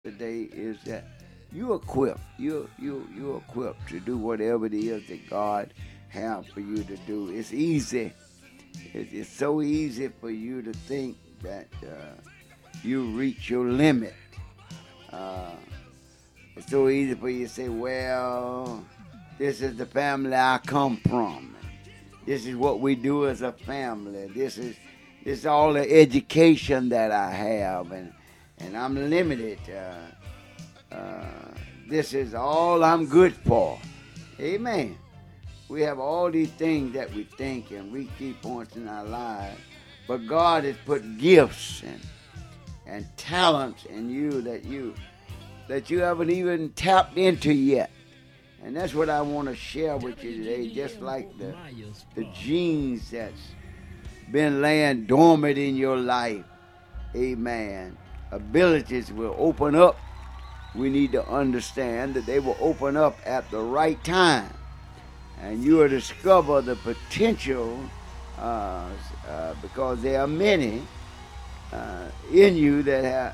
today is that you equipped. You equipped to do whatever it is that God has for you to do. It's easy. It's so easy for you to think that you reach your limit. Uh, it's so easy for you to say, "Well, this is the family I come from. This is what we do as a family. This is all the education that I have, and I'm limited. This is all I'm good for." Amen. We have all these things that we think and we key points in our lives, but God has put gifts and talents in you that you haven't even tapped into yet. And that's what I want to share with you today, just like the genes that's been laying dormant in your life. Amen. Abilities will open up. We need to understand that they will open up at the right time. And you will discover the potential because there are many in you that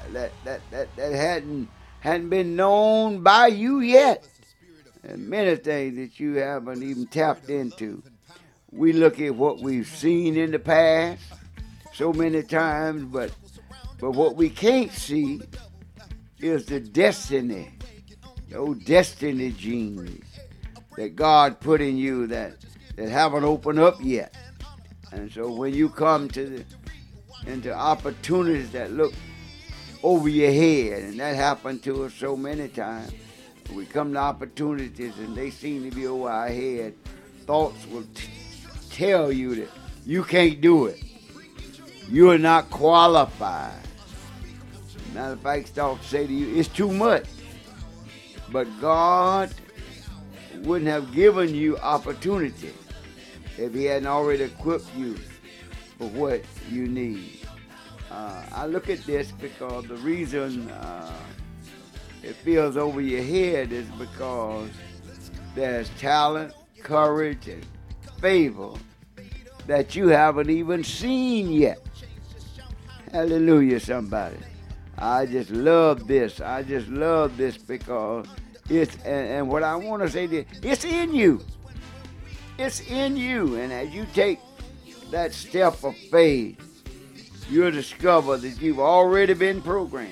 hadn't been known by you yet. And many things that you haven't even tapped into. We look at what we've seen in the past so many times, but what we can't see is the destiny, those destiny genes that God put in you that haven't opened up yet. And so when you come into opportunities that look over your head, and that happened to us so many times, we come to opportunities and they seem to be over our head, thoughts will tell you that you can't do it. You are not qualified. Matter of fact, thoughts say to you, it's too much. But God wouldn't have given you opportunity if He hadn't already equipped you for what you need. I look at this because the reason it feels over your head is because there's talent, courage, and favor that you haven't even seen yet. Hallelujah, somebody. I just love this. I just love this because and what I want to say is, it's in you. It's in you. And as you take that step of faith, you'll discover that you've already been programmed.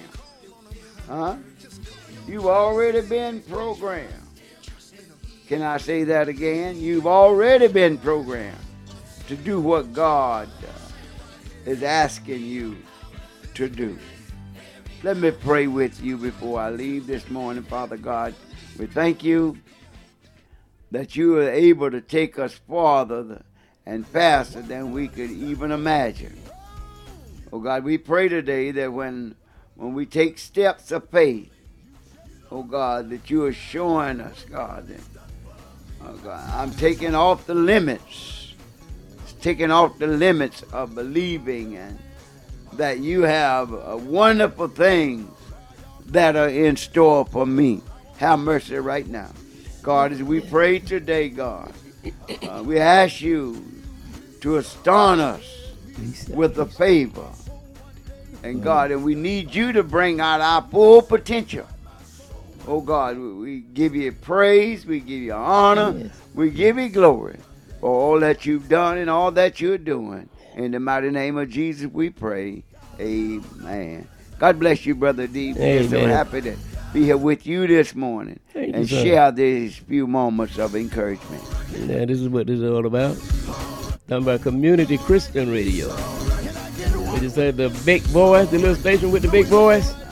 You've already been programmed. Can I say that again? You've already been programmed to do what God is asking you to do. Let me pray with you before I leave this morning. Father God, we thank you that you are able to take us farther and faster than we could even imagine. Oh God, we pray today that when we take steps of faith, oh God, that you are showing us, God, that, oh God, I'm taking off the limits. Taking off the limits of believing and that you have wonderful things that are in store for me. Have mercy right now. God, as we pray today, God, we ask you to astonish us with the favor. And God, and we need you to bring out our full potential. Oh God, we give you praise, we give you honor, we give you glory for all that you've done and all that you're doing. In the mighty name of Jesus we pray. Amen. God bless you, Brother D. We're so happy to be here with you this morning and share these few moments of encouragement. Yeah, this is what this is all about. Talking about community Christian radio. They just said the big voice, the little station with the big voice.